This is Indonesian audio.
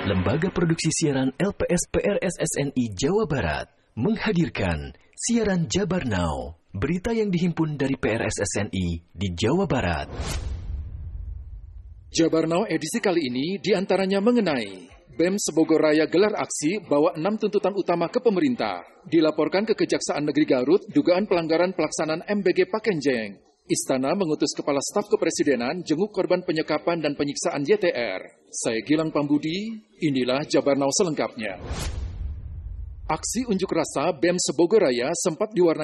Lembaga Produksi Siaran LPS PRSSNI Jawa Barat menghadirkan siaran Jabar Now, berita yang dihimpun dari PRSSNI di Jawa Barat. Jabar Now edisi kali ini diantaranya mengenai BEM Sebogor Raya gelar aksi bawa 6 tuntutan utama ke pemerintah. Dilaporkan ke Kejaksaan Negeri Garut dugaan pelanggaran pelaksanaan MBG Pakenjeng. Istana mengutus Kepala Staf Kepresidenan jenguk korban penyekapan dan penyiksaan YTR. Saya Gilang Pambudi, inilah Jabar Now selengkapnya. Aksi unjuk rasa BEM Sebogor Raya sempat diwarnai